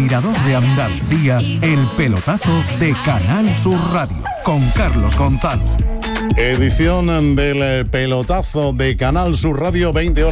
Mirador de Andalucía, el pelotazo de Canal Sur Radio, con Carlos Gonzalo. Edición del pelotazo de Canal Sur Radio,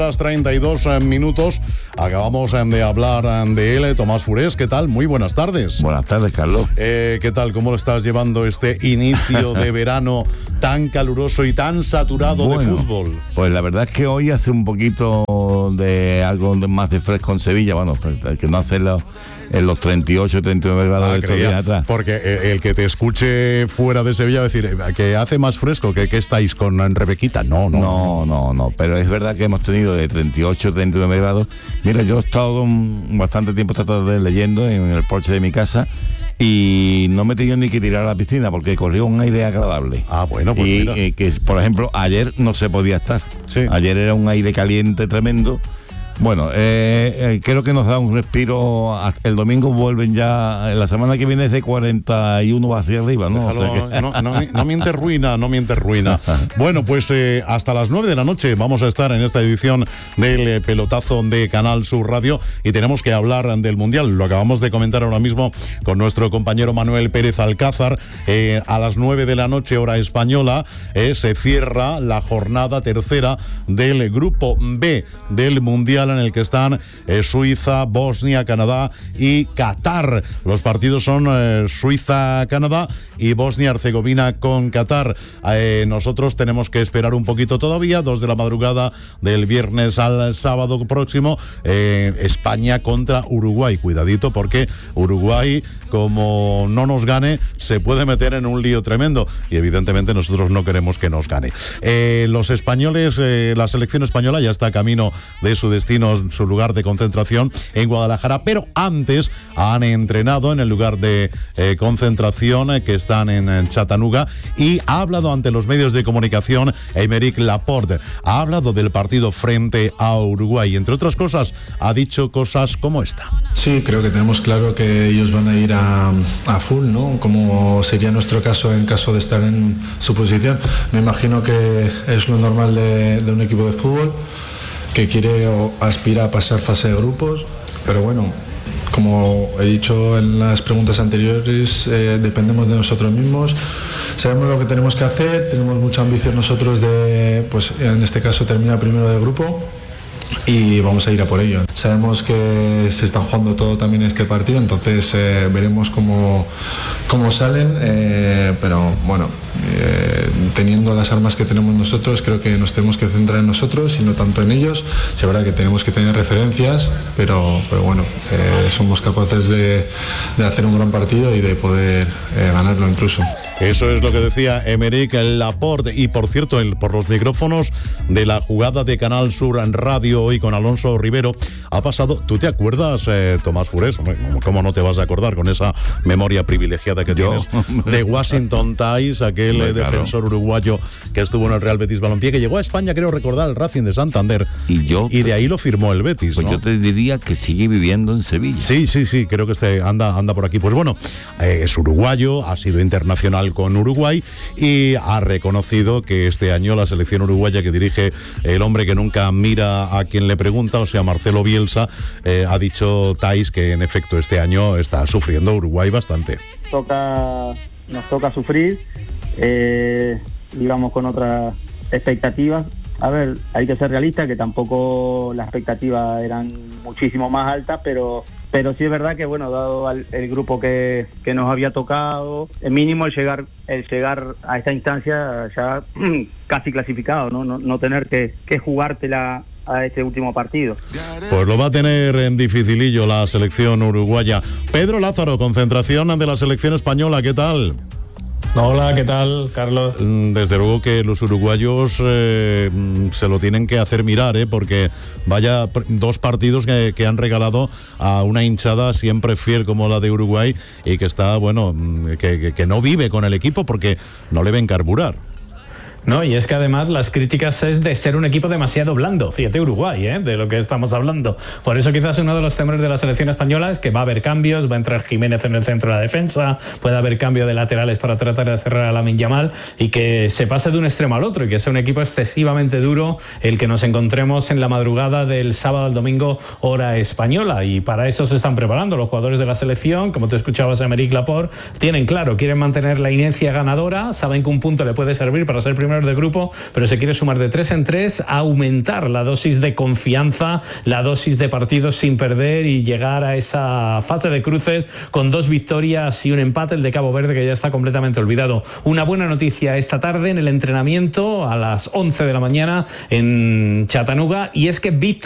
20:32. Acabamos de hablar de él, Tomás Furés. ¿Qué tal? Muy buenas tardes. Buenas tardes, Carlos. ¿Qué tal? ¿Cómo lo estás llevando este inicio de verano tan caluroso y tan saturado de fútbol? Pues la verdad es que hoy hace un poquito de algo más de fresco en Sevilla. Bueno, que no hace en los 38, 39 grados de estos días atrás. Porque el que te escuche fuera de Sevilla va a decir que hace más fresco, que estáis con Rebequita. No. Pero es verdad que hemos tenido de 38, 39 grados. Mira, yo he estado bastante tiempo tratando de leyendo en el porche de mi casa y no me he tenido ni que tirar a la piscina porque corrió un aire agradable. Bueno, pues mira. Que, por ejemplo, ayer no se podía estar. Sí. Ayer era un aire caliente tremendo. Bueno, creo que nos da un respiro. El domingo vuelven ya, la semana que viene es de 41 hacia arriba, ¿no? Déjalo, o sea que... no mientes ruina. Bueno, pues hasta las 9 de la noche vamos a estar en esta edición del pelotazo de Canal Sur Radio y tenemos que hablar del Mundial. Lo acabamos de comentar ahora mismo con nuestro compañero Manuel Pérez Alcázar. A las 9 de la noche, hora española, se cierra la jornada tercera del grupo B del Mundial, en el que están Suiza, Bosnia, Canadá y Qatar. Los partidos son Suiza, Canadá y Bosnia-Herzegovina con Qatar. Nosotros tenemos que esperar un poquito todavía, 2 de la madrugada del viernes al sábado próximo, España contra Uruguay. Cuidadito, porque Uruguay, como no nos gane, se puede meter en un lío tremendo y evidentemente nosotros no queremos que nos gane. Los españoles, la selección española ya está camino de su destino, su lugar de concentración en Guadalajara, pero antes han entrenado en el lugar de concentración que están en Chattanooga, y ha hablado ante los medios de comunicación Aymeric Laporte. Ha hablado del partido frente a Uruguay, entre otras cosas ha dicho cosas como esta. Sí, creo que tenemos claro que ellos van a ir a full, ¿no? Como sería nuestro caso en caso de estar en su posición. Me imagino que es lo normal de un equipo de fútbol que quiere o aspira a pasar fase de grupos, pero bueno, como he dicho en las preguntas anteriores, dependemos de nosotros mismos, sabemos lo que tenemos que hacer, tenemos mucha ambición nosotros de, pues en este caso, terminar primero de grupo y vamos a ir a por ello. Sabemos que se está jugando todo también este partido, entonces veremos cómo salen, pero bueno, teniendo las armas que tenemos nosotros, creo que nos tenemos que centrar en nosotros y no tanto en ellos. Es verdad que tenemos que tener referencias, pero bueno, somos capaces de hacer un gran partido y de poder ganarlo incluso. Eso es lo que decía Aymeric Laporte. Y por cierto, por los micrófonos de la jugada de Canal Sur en Radio hoy con Alonso Rivero ha pasado. ¿Tú te acuerdas, Tomás Furés? ¿Cómo no te vas a acordar con esa memoria privilegiada que tienes? De Washington Tais, aquel defensor uruguayo que estuvo en el Real Betis Balompié, que llegó a España, creo recordar, el Racing de Santander. Y de ahí lo firmó el Betis, pues, ¿no? Yo te diría que sigue viviendo en Sevilla. Sí, creo que anda por aquí. Pues bueno, es uruguayo, ha sido internacional con Uruguay y ha reconocido que este año la selección uruguaya que dirige el hombre que nunca mira a quien le pregunta, o sea, Marcelo Bielsa, ha dicho Tais que en efecto este año está sufriendo Uruguay bastante. Nos toca sufrir, digamos, con otras expectativas. A ver, hay que ser realista, que tampoco las expectativas eran muchísimo más altas, pero sí es verdad que, bueno, dado el grupo que nos había tocado, el mínimo el llegar a esta instancia ya casi clasificado, no tener que jugártela a este último partido. Pues lo va a tener en dificilillo la selección uruguaya. Pedro Lázaro, concentración de la selección española, ¿qué tal? Hola, ¿qué tal, Carlos? Desde luego que los uruguayos se lo tienen que hacer mirar, porque vaya 2 partidos que han regalado a una hinchada siempre fiel como la de Uruguay y que está, bueno, que no vive con el equipo porque no le ven carburar. No, y es que además las críticas es de ser un equipo demasiado blando. Fíjate Uruguay, de lo que estamos hablando. Por eso quizás uno de los temores de la selección española es que va a haber cambios, va a entrar Jiménez en el centro de la defensa, puede haber cambio de laterales para tratar de cerrar a Lamine Yamal y que se pase de un extremo al otro y que sea un equipo excesivamente duro el que nos encontremos en la madrugada del sábado al domingo hora española, y para eso se están preparando los jugadores de la selección. Como te escuchabas a Aymeric Laporte, tienen claro, quieren mantener la inercia ganadora, saben que un punto le puede servir para ser primero de grupo, pero se quiere sumar de 3 en 3, aumentar la dosis de confianza, la dosis de partidos sin perder y llegar a esa fase de cruces con 2 victorias y un empate, el de Cabo Verde, que ya está completamente olvidado. Una buena noticia esta tarde en el entrenamiento a las 11 de la mañana en Chattanooga, y es que Víctor